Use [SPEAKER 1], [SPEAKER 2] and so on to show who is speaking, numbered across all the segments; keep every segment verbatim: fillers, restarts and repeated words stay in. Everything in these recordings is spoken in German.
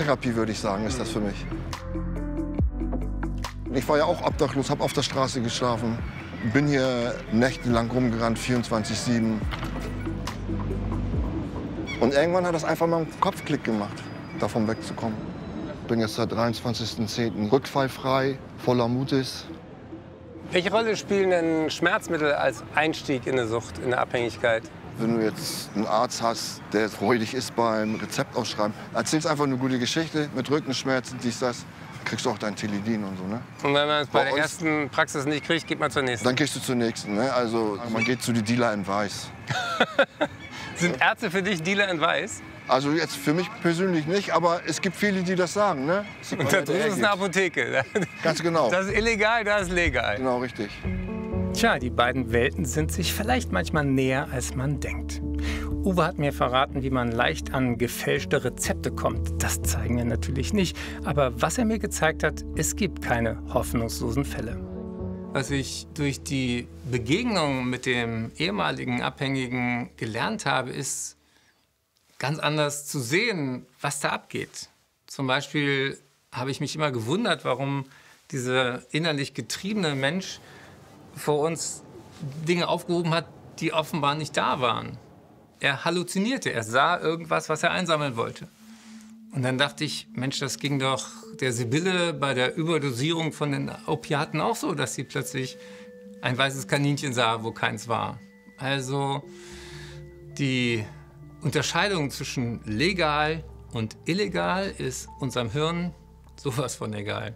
[SPEAKER 1] Therapie, würde ich sagen, ist das für mich. Ich war ja auch obdachlos, habe auf der Straße geschlafen, bin hier nächtelang rumgerannt, vierundzwanzig sieben. Und irgendwann hat das einfach mal einen Kopfklick gemacht, davon wegzukommen. Bin jetzt seit dreiundzwanzigsten zehnten rückfallfrei, voller Mutes.
[SPEAKER 2] Welche Rolle spielen denn Schmerzmittel als Einstieg in eine Sucht, in eine Abhängigkeit?
[SPEAKER 1] Wenn du jetzt einen Arzt hast, der freudig ist beim Rezept ausschreiben, erzählst einfach eine gute Geschichte mit Rückenschmerzen, dies, das, kriegst du auch dein Tilidin und so, ne?
[SPEAKER 2] Und wenn man es bei,
[SPEAKER 1] Bei
[SPEAKER 2] der
[SPEAKER 1] uns-
[SPEAKER 2] ersten Praxis nicht kriegt, geht man zur nächsten.
[SPEAKER 1] Dann gehst du zur nächsten, ne? Also man geht zu den Dealer in Weiß.
[SPEAKER 2] Sind Ärzte für dich Dealer in Weiß?
[SPEAKER 1] Also jetzt für mich persönlich nicht, aber es gibt viele, die das sagen, ne? Sieht man,
[SPEAKER 2] Und da
[SPEAKER 1] wer
[SPEAKER 2] drüben ist
[SPEAKER 1] hergeht.
[SPEAKER 2] eine Apotheke.
[SPEAKER 1] Ganz genau.
[SPEAKER 2] Das ist illegal, das ist legal.
[SPEAKER 1] Genau, richtig.
[SPEAKER 3] Tja, die beiden Welten sind sich vielleicht manchmal näher, als man denkt. Uwe hat mir verraten, wie man leicht an gefälschte Rezepte kommt. Das zeigen wir natürlich nicht. Aber was er mir gezeigt hat, es gibt keine hoffnungslosen Fälle. Was ich durch die Begegnung mit dem ehemaligen Abhängigen gelernt habe, ist ganz anders zu sehen, was da abgeht. Zum Beispiel habe ich mich immer gewundert, warum dieser innerlich getriebene Mensch vor uns Dinge aufgehoben hat, die offenbar nicht da waren. Er halluzinierte, er sah irgendwas, was er einsammeln wollte. Und dann dachte ich, Mensch, das ging doch der Sibylle bei der Überdosierung von den Opiaten auch so, dass sie plötzlich ein weißes Kaninchen sah, wo keins war. Also die Unterscheidung zwischen legal und illegal ist unserem Hirn sowas von egal.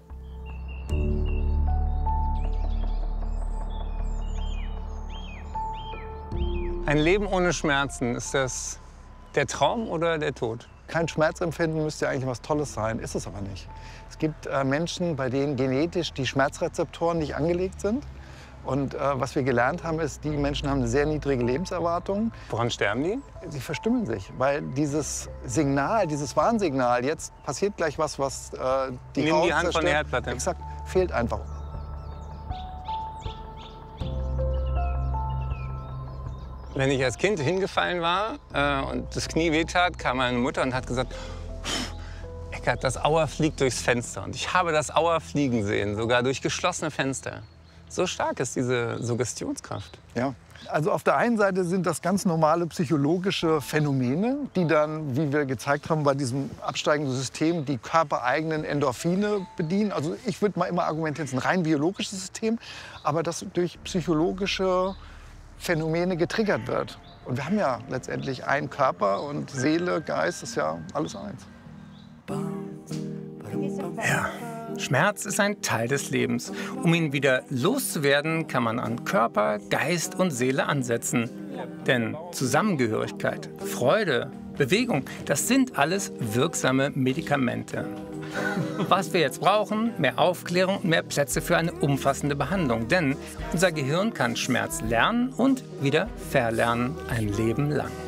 [SPEAKER 2] Ein Leben ohne Schmerzen, ist das der Traum oder der Tod?
[SPEAKER 4] Kein Schmerzempfinden müsste ja eigentlich was Tolles sein, ist es aber nicht. Es gibt äh, Menschen, bei denen genetisch die Schmerzrezeptoren nicht angelegt sind. Und äh, was wir gelernt haben, ist, die Menschen haben eine sehr niedrige Lebenserwartung.
[SPEAKER 2] Woran sterben die?
[SPEAKER 4] Sie verstümmeln sich, weil dieses Signal, dieses Warnsignal, jetzt passiert gleich was, was äh, die
[SPEAKER 2] Nimm
[SPEAKER 4] Haut
[SPEAKER 2] die Hand von
[SPEAKER 4] zerstört.
[SPEAKER 2] der Herdplatte.
[SPEAKER 4] Exakt, fehlt einfach.
[SPEAKER 2] Wenn ich als Kind hingefallen war äh, und das Knie wehtat, kam meine Mutter und hat gesagt, Eckart, das Auer fliegt durchs Fenster. Und ich habe das Auer fliegen sehen, sogar durch geschlossene Fenster. So stark ist diese Suggestionskraft.
[SPEAKER 4] Ja. Also auf der einen Seite sind das ganz normale psychologische Phänomene, die dann, wie wir gezeigt haben, bei diesem absteigenden System die körpereigenen Endorphine bedienen. Also ich würde mal immer argumentieren, es ist ein rein biologisches System, aber das durch psychologische Phänomene getriggert wird. Und wir haben ja letztendlich einen Körper und Seele, Geist ist ja alles eins.
[SPEAKER 3] Ja, Schmerz ist ein Teil des Lebens. Um ihn wieder loszuwerden, kann man an Körper, Geist und Seele ansetzen. Denn Zusammengehörigkeit, Freude, Bewegung, das sind alles wirksame Medikamente. Was wir jetzt brauchen, mehr Aufklärung und mehr Plätze für eine umfassende Behandlung. Denn unser Gehirn kann Schmerz lernen und wieder verlernen, ein Leben lang.